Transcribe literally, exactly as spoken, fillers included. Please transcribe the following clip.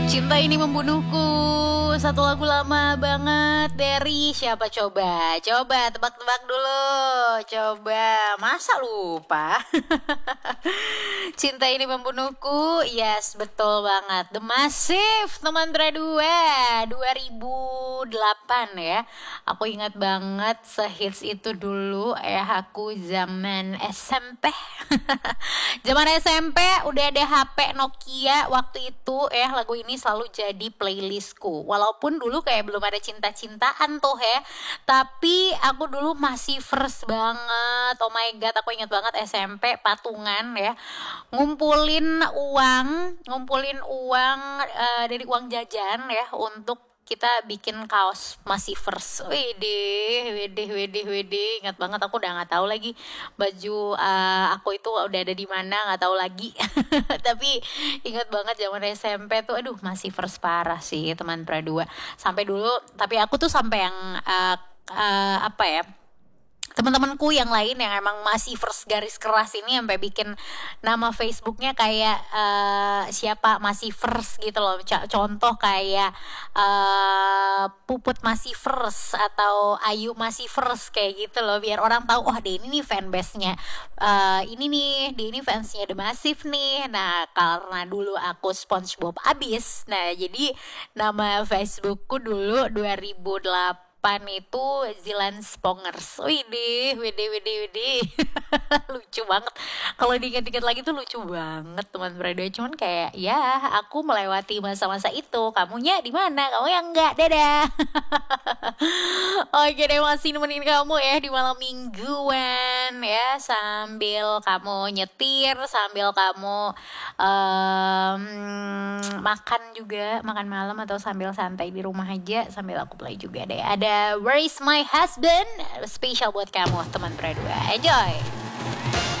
Cinta Ini Membunuhku, satu lagu lama banget dari siapa coba? Coba tebak-tebak dulu. Coba, masa lupa? Cinta Ini Membunuhku, yes, betul banget. The Massive, teman dua dua ribu delapan ya. Aku ingat banget sehits itu dulu ya, aku zaman S M P. Zaman S M P udah ada H P Nokia waktu itu ya, lagu ini selalu jadi playlistku. Walaupun dulu kayak belum ada cinta-cintaan tuh ya, tapi aku dulu masih first banget. Oh my god, aku ingat banget S M P patungan ya, ngumpulin uang, ngumpulin uang uh, dari uang jajan ya untuk kita bikin kaos masih first. Widih, widih, widih, widih. Ingat banget, aku udah nggak tahu lagi baju uh, aku itu udah ada di mana, nggak tahu lagi. Tapi ingat banget zaman S M P tuh, aduh masih first parah sih teman Pradua. Sampai dulu, tapi aku tuh sampai yang uh, uh, apa ya? Teman-temanku yang lain yang emang masih first garis keras ini sampai bikin nama Facebooknya kayak uh, siapa masih first gitu loh. C- contoh kayak uh, Puput masih first atau Ayu masih first kayak gitu loh, biar orang tahu oh dia ini nih fanbase-nya uh, ini nih, dia ini fansnya The Massive nih. Nah karena dulu aku SpongeBob abis, nah jadi nama Facebookku dulu dua ribu delapan itu Zilan Spongers. Widih, widih, widih, widih. Lucu banget. Kalau diingat-ingat lagi tuh lucu banget teman Bradua. Cuman kayak ya aku melewati masa-masa itu. Kamunya di mana? Kamu yang enggak. Dadah. Oke deh, masih nemenin kamu ya di malam mingguan ya, sambil kamu nyetir, sambil kamu um, makan juga, makan malam, atau sambil santai di rumah aja sambil aku play juga deh. Ada Where Is My Husband, spesial buat kamu teman Pradua. Enjoy.